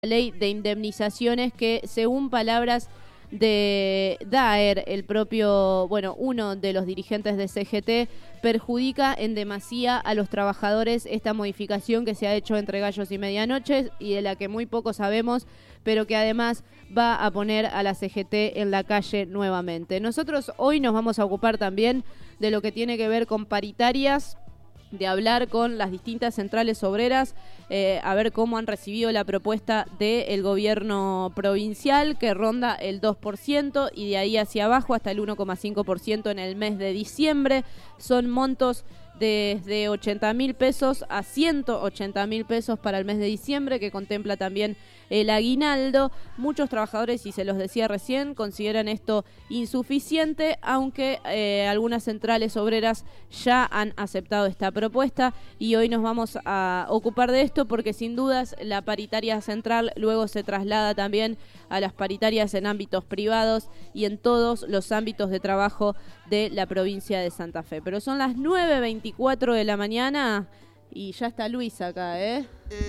ley de indemnizaciones que, según palabras de Daer, el propio, uno de los dirigentes de CGT, perjudica en demasía a los trabajadores esta modificación que se ha hecho entre gallos y medianoche y de la que muy poco sabemos, pero que además va a poner a la CGT en la calle nuevamente. Nosotros hoy nos vamos a ocupar también de lo que tiene que ver con paritarias, de hablar con las distintas centrales obreras, a ver cómo han recibido la propuesta del gobierno provincial, que ronda el 2%, y de ahí hacia abajo hasta el 1,5% en el mes de diciembre. Son montos desde 80.000 pesos a 180.000 pesos para el mes de diciembre, que contempla también el aguinaldo. Muchos trabajadores, y se los decía recién, consideran esto insuficiente, aunque algunas centrales obreras ya han aceptado esta propuesta, y hoy nos vamos a ocupar de esto porque sin dudas la paritaria central luego se traslada también a las paritarias en ámbitos privados y en todos los ámbitos de trabajo de la provincia de Santa Fe. Pero son las 9:24 de la mañana y ya está Luis acá, ¿eh?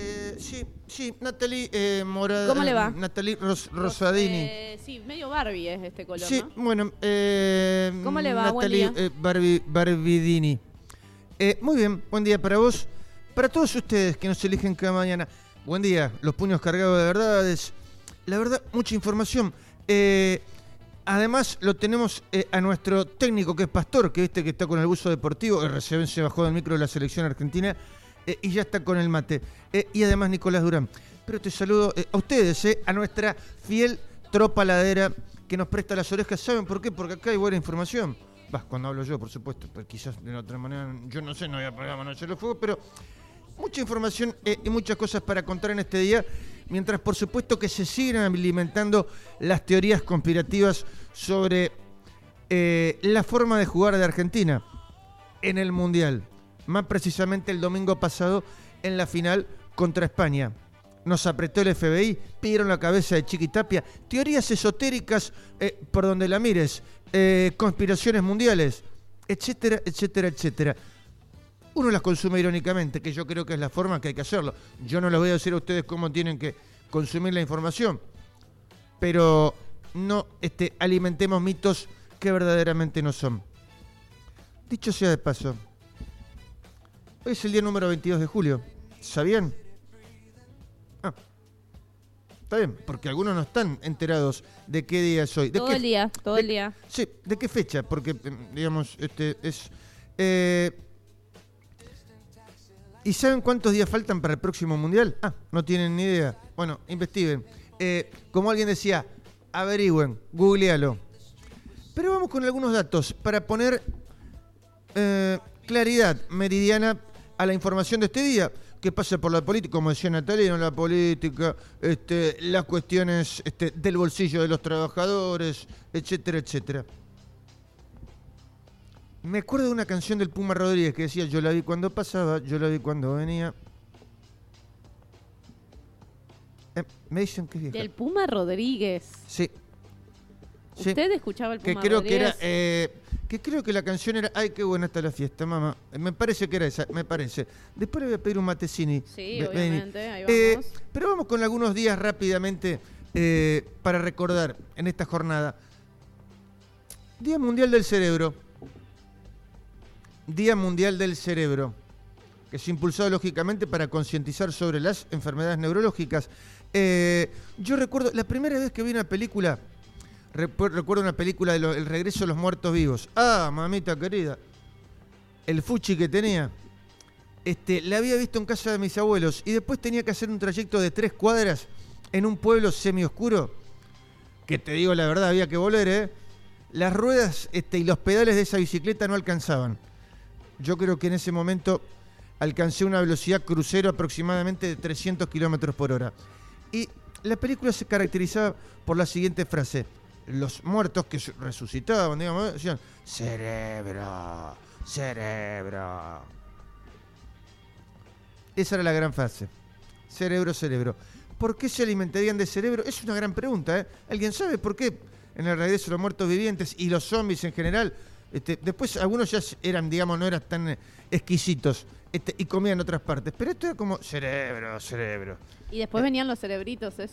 Sí, Natalie Morada. ¿Cómo le va? Natalie Rosadini. Sí, medio Barbie es este color, Sí, ¿no? bueno. ¿Cómo le va? Natalie, Buen día. Barbidini. Muy bien, buen día para vos. Para todos ustedes que nos eligen cada mañana. Buen día, los puños cargados de verdades. La verdad, mucha información. Además, lo tenemos a nuestro técnico, que es Pastor, que viste que está con el buzo deportivo. Recién se bajó del micro de la selección argentina y ya está con el mate. Y además, Nicolás Durán. Pero te saludo a ustedes, a nuestra fiel tropa ladera que nos presta las orejas. ¿Saben por qué? Porque acá hay buena información. Cuando hablo yo, por supuesto, pues quizás de otra manera, yo no sé, no voy a poner mano en el fuego, pero mucha información y muchas cosas para contar en este día, mientras por supuesto que se siguen alimentando las teorías conspirativas sobre la forma de jugar de Argentina en el Mundial. Más precisamente el domingo pasado en la final contra España. Nos apretó el FBI, pidieron la cabeza de Chiquitapia, teorías esotéricas por donde la mires, conspiraciones mundiales, etcétera, etcétera, etcétera. Uno las consume irónicamente, que yo creo que es la forma que hay que hacerlo. Yo no les voy a decir a ustedes cómo tienen que consumir la información, pero no alimentemos mitos que verdaderamente no son. Dicho sea de paso, hoy es el día número 22 de julio. ¿Sabían? Está bien, porque algunos no están enterados de qué día es hoy. Todo el día. Sí, ¿de qué fecha? Porque, digamos, es... ¿Y saben cuántos días faltan para el próximo Mundial? No tienen ni idea. Bueno, investiguen. Como alguien decía, averigüen, googlealo. Pero vamos con algunos datos para poner claridad meridiana a la información de este día, que pasa por la política, como decía Natalia, no la política, las cuestiones del bolsillo de los trabajadores, etcétera, etcétera. Me acuerdo de una canción del Puma Rodríguez que decía: yo la vi cuando pasaba, yo la vi cuando venía. Me dicen que es vieja. Del Puma Rodríguez. Sí. ¿Usted escuchaba el Puma que creo Rodríguez? Que creo que la canción era "Ay, qué buena está la fiesta, mamá". Me parece que era esa, me parece. Después le voy a pedir un matecini. Sí, obviamente, ahí vamos. Pero vamos con algunos días rápidamente para recordar en esta jornada. Día Mundial del Cerebro. Día Mundial del Cerebro, que se impulsó lógicamente para concientizar sobre las enfermedades neurológicas. Yo recuerdo, la primera vez que vi una película, recuerdo una película de El Regreso de los Muertos Vivos. Mamita querida, el fuchi que tenía, la había visto en casa de mis abuelos y después tenía que hacer un trayecto de 3 cuadras en un pueblo semioscuro, que te digo la verdad, había que volver, Las ruedas y los pedales de esa bicicleta no alcanzaban. Yo creo que en ese momento alcancé una velocidad crucero aproximadamente de 300 kilómetros por hora. Y la película se caracterizaba por la siguiente frase: los muertos que resucitaban, digamos, decían: cerebro, cerebro. Esa era la gran frase: cerebro, cerebro. ¿Por qué se alimentarían de cerebro? Es una gran pregunta, ¿eh? ¿Alguien sabe por qué en El Regreso de los Muertos Vivientes y los zombies en general Después algunos ya eran, digamos, no eran tan exquisitos y comían otras partes. Pero esto era como cerebro. Y después venían los cerebritos, esos.